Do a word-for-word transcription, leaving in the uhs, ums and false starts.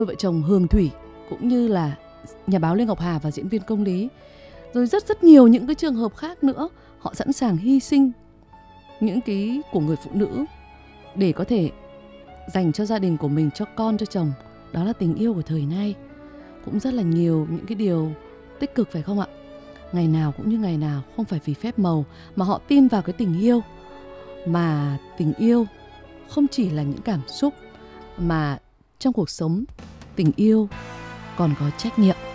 Đôi vợ chồng Hường Thủy cũng như là nhà báo Lê Ngọc Hà và diễn viên Công Lý. Rồi rất rất nhiều những cái trường hợp khác nữa, họ sẵn sàng hy sinh những cái của người phụ nữ để có thể dành cho gia đình của mình, cho con, cho chồng. Đó là tình yêu của thời nay. Cũng rất là nhiều những cái điều tích cực phải không ạ? Ngày nào cũng như ngày nào, không phải vì phép màu mà họ tin vào cái tình yêu. Mà tình yêu không chỉ là những cảm xúc, mà trong cuộc sống tình yêu còn có trách nhiệm.